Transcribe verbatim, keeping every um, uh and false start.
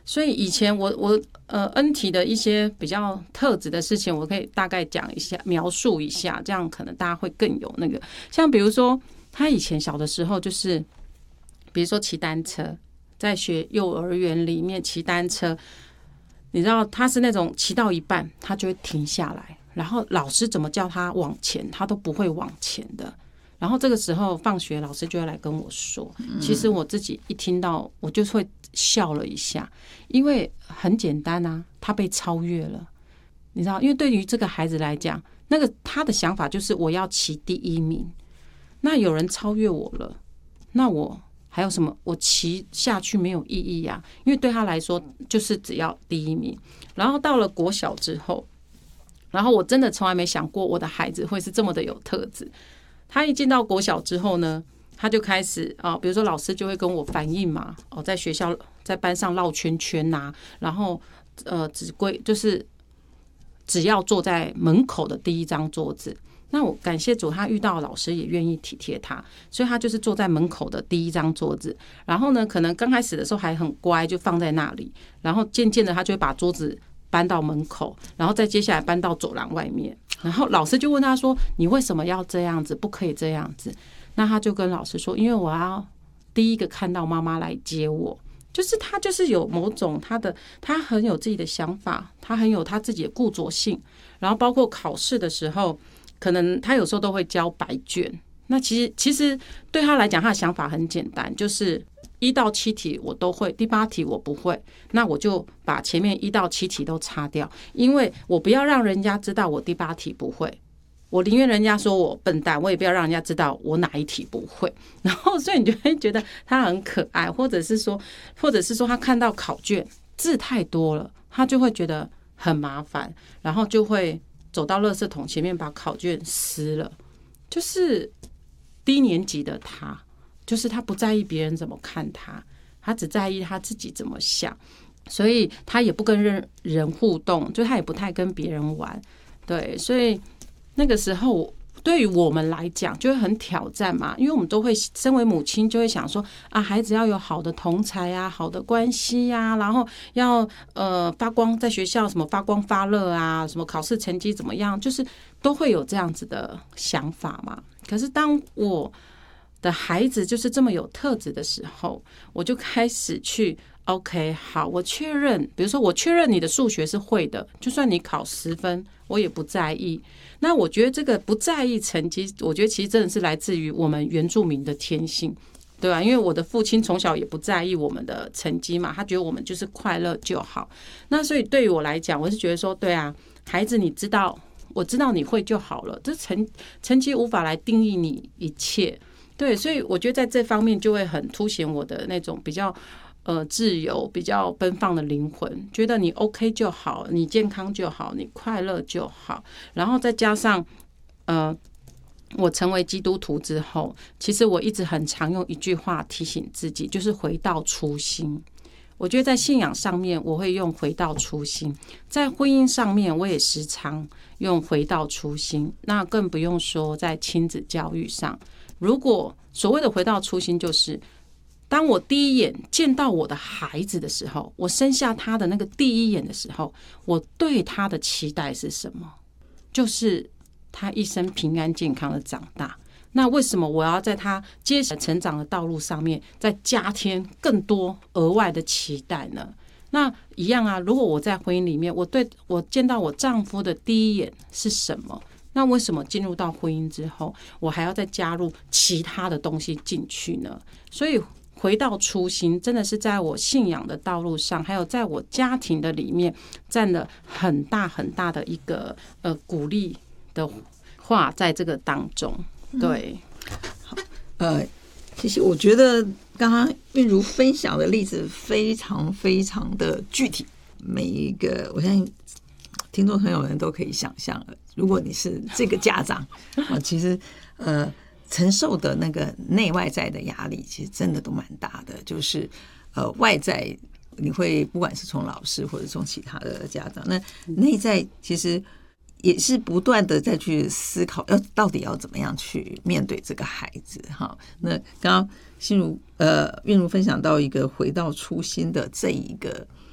所以以前我我呃恩体的一些比较特质的事情，我可以大概讲一下，描述一下，这样可能大家会更有那个。像比如说，他以前小的时候，就是比如说骑单车，在学幼儿园里面骑单车，你知道他是那种骑到一半，他就会停下来，然后老师怎么叫他往前，他都不会往前的。然后这个时候放学，老师就会来跟我说，其实我自己一听到，我就会笑了一下，因为很简单啊，他被超越了，你知道，因为对于这个孩子来讲，那个他的想法就是我要骑第一名，那有人超越我了，那我还有什么？我骑下去没有意义啊，因为对他来说就是只要第一名。然后到了国小之后，然后我真的从来没想过我的孩子会是这么的有特质。他一进到国小之后呢，他就开始啊，比如说老师就会跟我反映嘛，哦，在学校在班上绕圈圈呐、啊，然后呃，只规就是只要坐在门口的第一张桌子。那我感谢主，他遇到老师也愿意体贴他，所以他就是坐在门口的第一张桌子。然后呢，可能刚开始的时候还很乖，就放在那里，然后渐渐的他就会把桌子搬到门口，然后再接下来搬到走廊外面。然后老师就问他说：“你为什么要这样子？不可以这样子。”那他就跟老师说：“因为我要第一个看到妈妈来接我。”就是他就是有某种他的他很有自己的想法，他很有他自己的固着性。然后包括考试的时候，可能他有时候都会交白卷。那其实其实对他来讲，他的想法很简单，就是一到七题我都会，第八题我不会，那我就把前面一到七题都擦掉，因为我不要让人家知道我第八题不会，我宁愿人家说我笨蛋，我也不要让人家知道我哪一题不会。然后所以你就会觉得他很可爱，或者是说，或者是说他看到考卷字太多了，他就会觉得很麻烦，然后就会走到垃圾桶前面把考卷撕了。就是低年级的他，就是他不在意别人怎么看他，他只在意他自己怎么想，所以他也不跟人人互动，就他也不太跟别人玩。对，所以那个时候对于我们来讲就会很挑战嘛，因为我们都会身为母亲就会想说啊，孩子要有好的同侪啊，好的关系啊，然后要呃发光，在学校什么发光发热啊，什么考试成绩怎么样，就是都会有这样子的想法嘛。可是当我的孩子就是这么有特质的时候，我就开始去 OK 好，我确认，比如说我确认你的数学是会的，就算你考十分我也不在意。那我觉得这个不在意成绩，我觉得其实真的是来自于我们原住民的天性，对吧？因为我的父亲从小也不在意我们的成绩嘛，他觉得我们就是快乐就好。那所以对于我来讲，我是觉得说，对啊，孩子你知道，我知道你会就好了，这成成绩无法来定义你一切。对，所以我觉得在这方面就会很凸显我的那种比较呃自由、比较奔放的灵魂，觉得你 OK 就好，你健康就好，你快乐就好。然后再加上呃，我成为基督徒之后，其实我一直很常用一句话提醒自己，就是回到初心。我觉得在信仰上面我会用回到初心，在婚姻上面我也时常用回到初心，那更不用说在亲子教育上。如果所谓的回到初心，就是当我第一眼见到我的孩子的时候，我生下他的那个第一眼的时候，我对他的期待是什么？就是他一生平安健康的长大。那为什么我要在他接下来成长的道路上面再加添更多额外的期待呢？那一样啊，如果我在婚姻里面，我对我见到我丈夫的第一眼是什么？那为什么进入到婚姻之后，我还要再加入其他的东西进去呢？所以回到初心，真的是在我信仰的道路上，还有在我家庭的里面，占了很大很大的一个呃鼓励的话，在这个当中。对， 好，呃，谢谢。我觉得刚刚韵如分享的例子非常非常的具体，每一个我相信听众朋友们都可以想象了。如果你是这个家长，啊，其实呃承受的那个内外在的压力，其实真的都蛮大的。就是呃外在你会不管是从老师或者从其他的家长，那内在其实也是不断的再去思考，要到底要怎么样去面对这个孩子哈。那刚刚心如呃韵如分享到一个回到初心的这一个